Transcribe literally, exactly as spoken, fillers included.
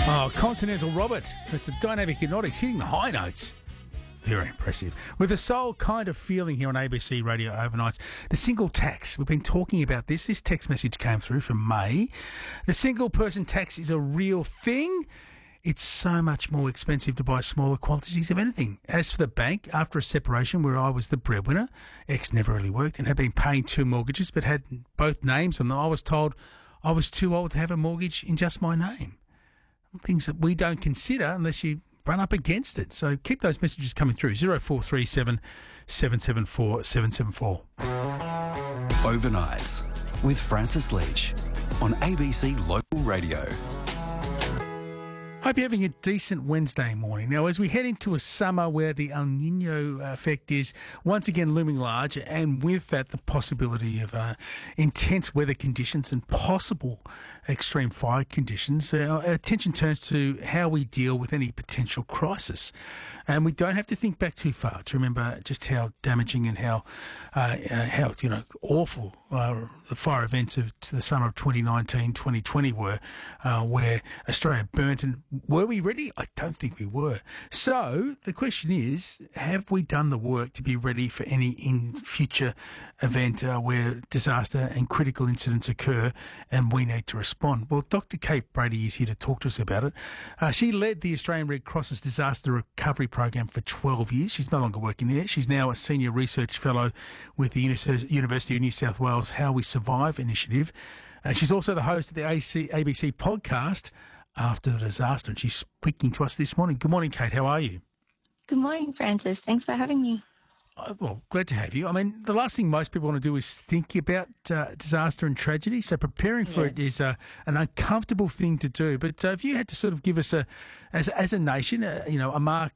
Oh, Continental Robert with the Dynamic Hypnotics hitting the high notes. Very impressive. With the soul kind of feeling here on A B C Radio Overnights. The single tax, we've been talking about this. This text message came through from May. The single person tax is a real thing. It's so much more expensive to buy smaller quantities of anything. As for the bank, after a separation where I was the breadwinner, ex never really worked and had been paying two mortgages but had both names on them, I was told I was too old to have a mortgage in just my name. Things that we don't consider unless you run up against it. So keep those messages coming through. zero four three seven, seven seven four, seven seven four. Overnights with Francis Leach on A B C Local Radio. Hope you're having a decent Wednesday morning. Now, as we head into a summer where the El Nino effect is once again looming large, and with that the possibility of uh, intense weather conditions and possible extreme fire conditions, uh, our attention turns to how we deal with any potential crisis. And we don't have to think back too far to remember just how damaging and how, uh, uh, how you know, awful uh, the fire events of the summer of twenty nineteen, twenty twenty were, uh, where Australia burnt. And were we ready? I don't think we were. So the question is, have we done the work to be ready for any in future event uh, where disaster and critical incidents occur and we need to respond? Well, Doctor Kate Brady is here to talk to us about it. Uh, she led the Australian Red Cross's disaster recovery program for twelve years. She's no longer working there. She's now a senior research fellow with the Uni- University of New South Wales How We Survive initiative. Uh, she's also the host of the A B C podcast After the Disaster, and she's speaking to us this morning. Good morning, Kate. How are you? Good morning, Francis. Thanks for having me. Uh, well, glad to have you. I mean, the last thing most people want to do is think about uh, disaster and tragedy, so preparing for yeah. it is uh, an uncomfortable thing to do. But uh, if you had to sort of give us a, as as a nation, uh, you know, a mark